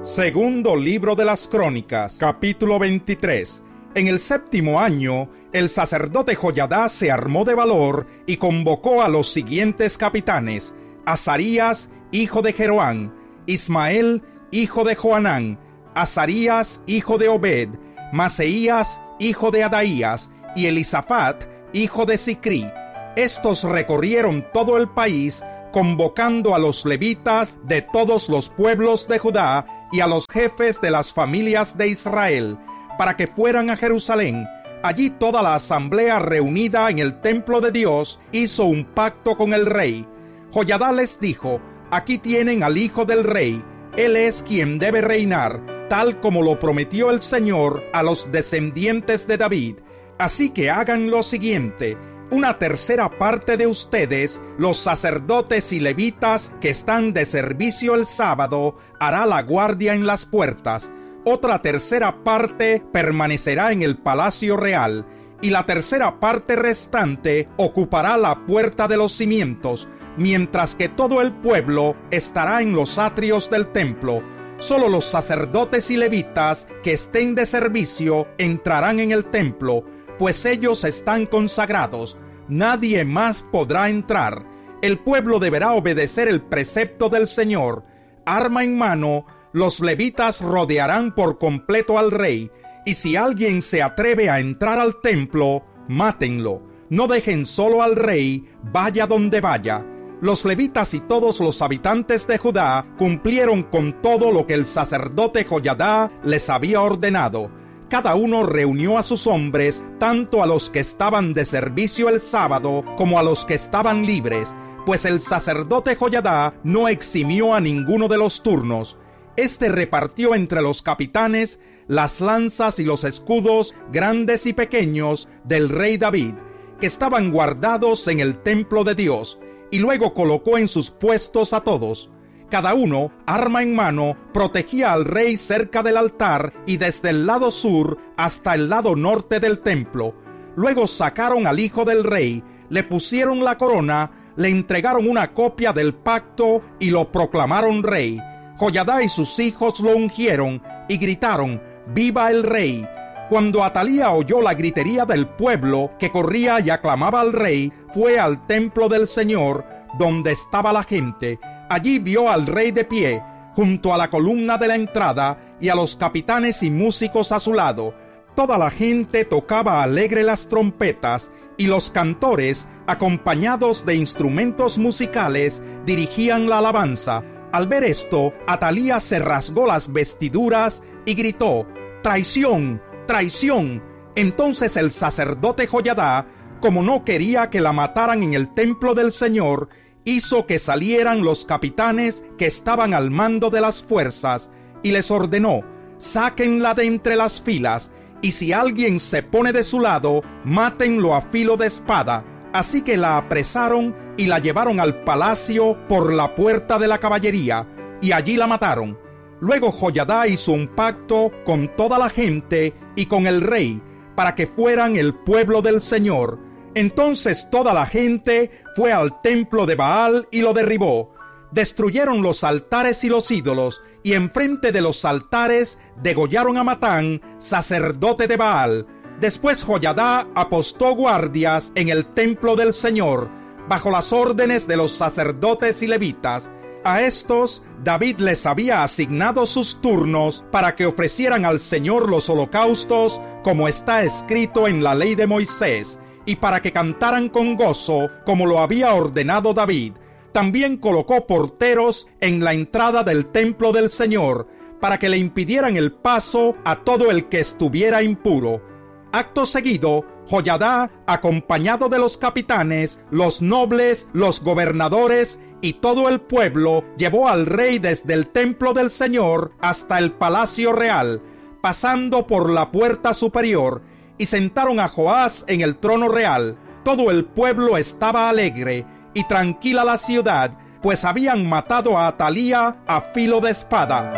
Segundo libro de las Crónicas, capítulo 23. En el 7º año, el sacerdote Joyadá se armó de valor y convocó a los siguientes capitanes: Azarías, hijo de Jeroán; Ismael, hijo de Johanán; Azarías, hijo de Obed; Maseías, hijo de Adaías; y Elisafat, hijo de Sicrí. Estos recorrieron todo el país, convocando a los levitas de todos los pueblos de Judá y a los jefes de las familias de Israel, para que fueran a Jerusalén. Allí toda la asamblea reunida en el templo de Dios hizo un pacto con el rey. Joyadá les dijo: aquí tienen al hijo del rey, él es quien debe reinar, tal como lo prometió el Señor a los descendientes de David. Así que hagan lo siguiente: una tercera parte de ustedes, los sacerdotes y levitas que están de servicio el sábado, hará la guardia en las puertas. Otra tercera parte permanecerá en el palacio real, y la tercera parte restante ocupará la puerta de los cimientos, mientras que todo el pueblo estará en los atrios del templo. Solo los sacerdotes y levitas que estén de servicio entrarán en el templo, pues ellos están consagrados. Nadie más podrá entrar. El pueblo deberá obedecer el precepto del Señor. Arma en mano, los levitas rodearán por completo al rey, y si alguien se atreve a entrar al templo, mátenlo. No dejen solo al rey, vaya donde vaya. Los levitas y todos los habitantes de Judá cumplieron con todo lo que el sacerdote Joyadá les había ordenado. Cada uno reunió a sus hombres, tanto a los que estaban de servicio el sábado como a los que estaban libres, pues el sacerdote Joyadá no eximió a ninguno de los turnos. Este repartió entre los capitanes las lanzas y los escudos grandes y pequeños del rey David, que estaban guardados en el templo de Dios, y luego colocó en sus puestos a todos. Cada uno, arma en mano, protegía al rey cerca del altar y desde el lado sur hasta el lado norte del templo. Luego sacaron al hijo del rey, le pusieron la corona, le entregaron una copia del pacto y lo proclamaron rey. Joyadá y sus hijos lo ungieron y gritaron: ¡Viva el rey! Cuando Atalía oyó la gritería del pueblo que corría y aclamaba al rey, fue al templo del Señor, donde estaba la gente. Allí vio al rey de pie, junto a la columna de la entrada, y a los capitanes y músicos a su lado. Toda la gente tocaba alegre las trompetas, y los cantores, acompañados de instrumentos musicales, dirigían la alabanza. Al ver esto, Atalía se rasgó las vestiduras y gritó: ¡Traición! ¡Traición! Entonces el sacerdote Joyadá, como no quería que la mataran en el templo del Señor, hizo que salieran los capitanes que estaban al mando de las fuerzas y les ordenó: sáquenla de entre las filas, y si alguien se pone de su lado, mátenlo a filo de espada. Así que la apresaron y la llevaron al palacio por la puerta de la caballería, y allí la mataron. Luego Joyadá hizo un pacto con toda la gente y con el rey, para que fueran el pueblo del Señor. Entonces toda la gente fue al templo de Baal y lo derribó. Destruyeron los altares y los ídolos, y enfrente de los altares degollaron a Matán, sacerdote de Baal. Después Joyadá apostó guardias en el templo del Señor, bajo las órdenes de los sacerdotes y levitas. A estos David les había asignado sus turnos para que ofrecieran al Señor los holocaustos, como está escrito en la ley de Moisés, y para que cantaran con gozo, como lo había ordenado David. También colocó porteros en la entrada del templo del Señor, para que le impidieran el paso a todo el que estuviera impuro. Acto seguido, Joyadá, acompañado de los capitanes, los nobles, los gobernadores y todo el pueblo, llevó al rey desde el templo del Señor hasta el palacio real, pasando por la puerta superior, y sentaron a Joás en el trono real. Todo el pueblo estaba alegre y tranquila la ciudad, pues habían matado a Atalía a filo de espada.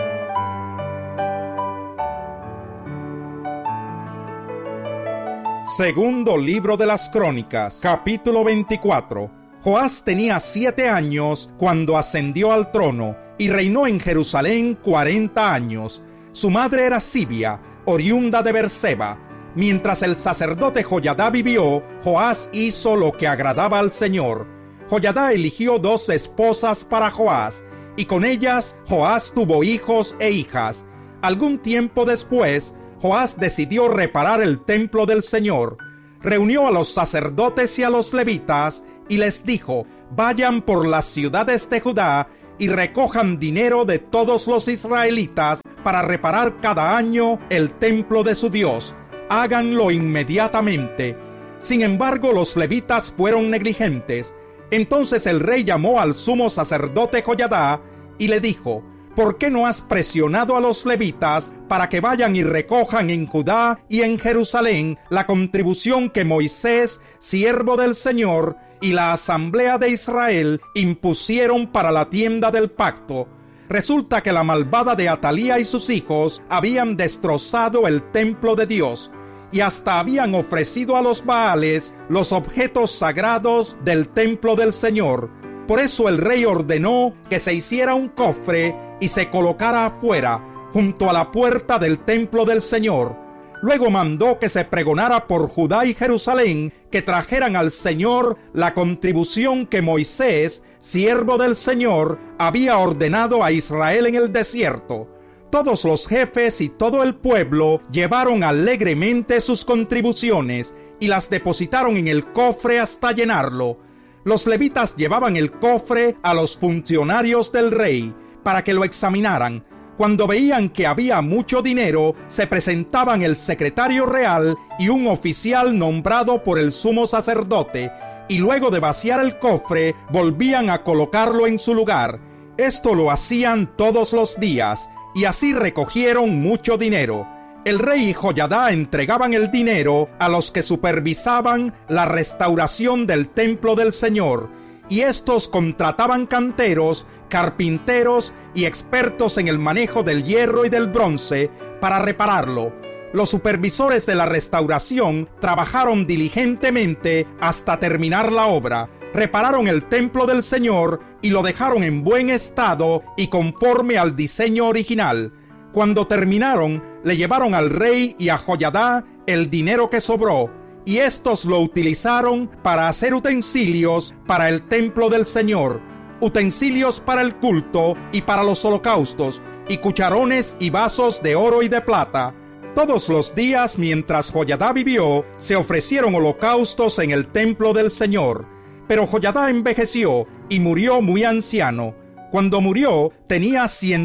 Segundo libro de las Crónicas, capítulo 24. Joás tenía 7 años cuando ascendió al trono, y reinó en Jerusalén 40 años. Su madre era Sibia, oriunda de Berseba. Mientras el sacerdote Joiada vivió, Joás hizo lo que agradaba al Señor. Joiada eligió 2 esposas para Joás, y con ellas Joás tuvo hijos e hijas. Algún tiempo después, Joás decidió reparar el templo del Señor. Reunió a los sacerdotes y a los levitas y les dijo: vayan por las ciudades de Judá y recojan dinero de todos los israelitas para reparar cada año el templo de su Dios. Háganlo inmediatamente. Sin embargo, los levitas fueron negligentes. Entonces el rey llamó al sumo sacerdote Joiada y le dijo: ¿por qué no has presionado a los levitas para que vayan y recojan en Judá y en Jerusalén la contribución que Moisés, siervo del Señor, y la asamblea de Israel impusieron para la tienda del pacto? Resulta que la malvada de Atalía y sus hijos habían destrozado el templo de Dios y hasta habían ofrecido a los Baales los objetos sagrados del templo del Señor. Por eso el rey ordenó que se hiciera un cofre y se colocara afuera, junto a la puerta del templo del Señor. Luego mandó que se pregonara por Judá y Jerusalén que trajeran al Señor la contribución que Moisés, siervo del Señor, había ordenado a Israel en el desierto. Todos los jefes y todo el pueblo llevaron alegremente sus contribuciones y las depositaron en el cofre hasta llenarlo. Los levitas llevaban el cofre a los funcionarios del rey para que lo examinaran. Cuando veían que había mucho dinero, se presentaban el secretario real y un oficial nombrado por el sumo sacerdote, y luego de vaciar el cofre, volvían a colocarlo en su lugar. Esto lo hacían todos los días, y así recogieron mucho dinero. El rey y Joiada entregaban el dinero a los que supervisaban la restauración del templo del Señor, y estos contrataban canteros, carpinteros y expertos en el manejo del hierro y del bronce para repararlo. Los supervisores de la restauración trabajaron diligentemente hasta terminar la obra. Repararon el templo del Señor y lo dejaron en buen estado y conforme al diseño original. Cuando terminaron, le llevaron al rey y a Joiada el dinero que sobró, y estos lo utilizaron para hacer utensilios para el templo del Señor, utensilios para el culto y para los holocaustos, y cucharones y vasos de oro y de plata. Todos los días mientras Joiada vivió, se ofrecieron holocaustos en el templo del Señor. Pero Joiada envejeció y murió muy anciano. Cuando murió, tenía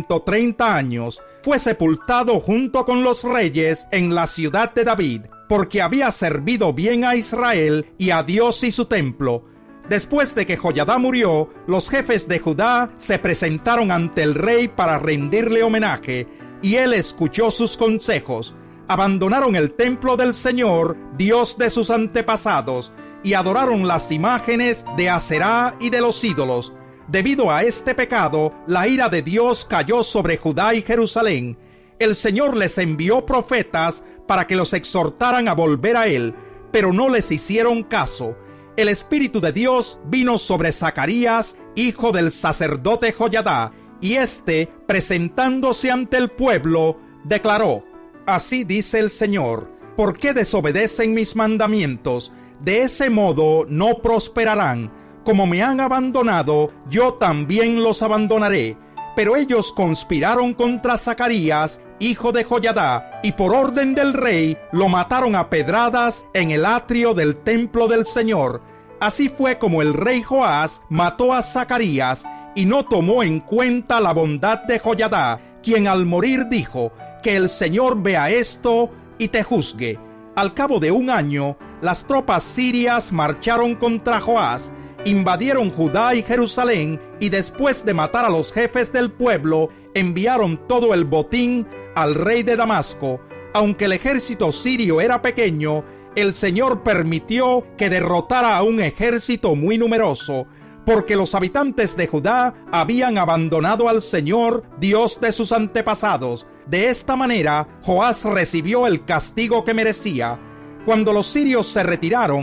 130 años. Fue sepultado junto con los reyes en la ciudad de David, porque había servido bien a Israel y a Dios y su templo. Después de que Joiada murió, los jefes de Judá se presentaron ante el rey para rendirle homenaje, y él escuchó sus consejos. Abandonaron el templo del Señor, Dios de sus antepasados, y adoraron las imágenes de Aserá y de los ídolos. Debido a este pecado, la ira de Dios cayó sobre Judá y Jerusalén. El Señor les envió profetas para que los exhortaran a volver a Él, pero no les hicieron caso. El Espíritu de Dios vino sobre Zacarías, hijo del sacerdote Joiada, y éste, presentándose ante el pueblo, declaró: Así dice el Señor, ¿por qué desobedecen mis mandamientos? De ese modo no prosperarán. Como me han abandonado, yo también los abandonaré. Pero ellos conspiraron contra Zacarías, hijo de Joiada, y por orden del rey lo mataron a pedradas en el atrio del templo del Señor. Así fue como el rey Joás mató a Zacarías y no tomó en cuenta la bondad de Joiada, quien al morir dijo: que el Señor vea esto y te juzgue. Al cabo de un año, las tropas sirias marcharon contra Joás, invadieron Judá y Jerusalén, y después de matar a los jefes del pueblo, enviaron todo el botín al rey de Damasco. Aunque el ejército sirio era pequeño, el Señor permitió que derrotara a un ejército muy numeroso, porque los habitantes de Judá habían abandonado al Señor, Dios de sus antepasados. De esta manera, Joás recibió el castigo que merecía. Cuando los sirios se retiraron,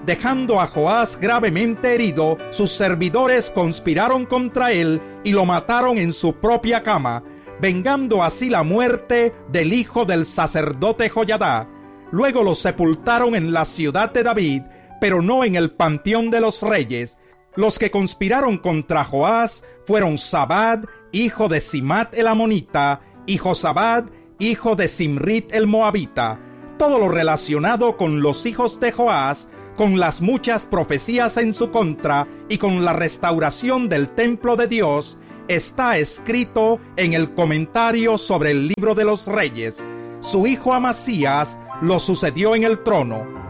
Dejando a Joás gravemente herido, sus servidores conspiraron contra él y lo mataron en su propia cama, vengando así la muerte del hijo del sacerdote Joiada. Luego lo sepultaron en la ciudad de David, pero no en el panteón de los reyes. Los que conspiraron contra Joás fueron Zabad, hijo de Simat el amonita, y Josabad, hijo de Simrit el moabita. Todo lo relacionado con los hijos de Joás, con las muchas profecías en su contra y con la restauración del templo de Dios, está escrito en el comentario sobre el libro de los reyes. Su hijo Amasías lo sucedió en el trono.